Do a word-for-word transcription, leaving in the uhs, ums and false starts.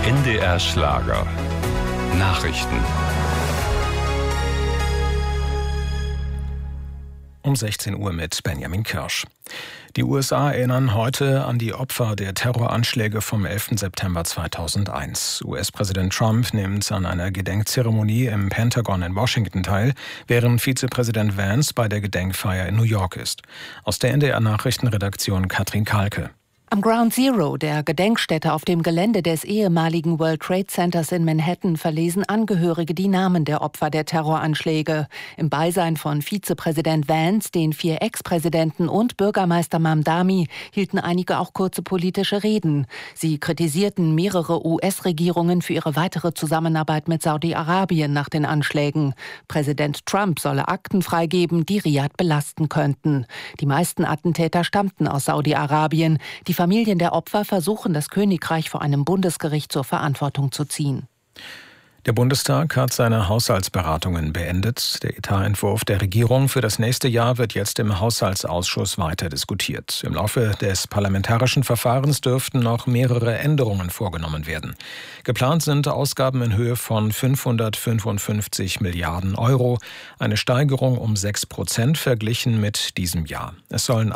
N D R Schlager. Nachrichten. Um sechzehn Uhr mit Benjamin Kirsch. Die U S A erinnern heute an die Opfer der Terroranschläge vom elften September zweitausendeins. U S-Präsident Trump nimmt an einer Gedenkzeremonie im Pentagon in Washington teil, während Vizepräsident Vance bei der Gedenkfeier in New York ist. Aus der N D R-Nachrichtenredaktion Katrin Kahlke. Am Ground Zero, der Gedenkstätte auf dem Gelände des ehemaligen World Trade Centers in Manhattan, verlesen Angehörige die Namen der Opfer der Terroranschläge. Im Beisein von Vizepräsident Vance, den vier Ex-Präsidenten und Bürgermeister Mamdani hielten einige auch kurze politische Reden. Sie kritisierten mehrere U S-Regierungen für ihre weitere Zusammenarbeit mit Saudi-Arabien nach den Anschlägen. Präsident Trump solle Akten freigeben, die Riad belasten könnten. Die meisten Attentäter stammten aus Saudi-Arabien. Die Familien der Opfer versuchen, das Königreich vor einem Bundesgericht zur Verantwortung zu ziehen. Der Bundestag hat seine Haushaltsberatungen beendet. Der Etatentwurf der Regierung für das nächste Jahr wird jetzt im Haushaltsausschuss weiter diskutiert. Im Laufe des parlamentarischen Verfahrens dürften noch mehrere Änderungen vorgenommen werden. Geplant sind Ausgaben in Höhe von fünfhundertfünfundfünfzig Milliarden Euro, eine Steigerung um sechs Prozent verglichen mit diesem Jahr. Es sollen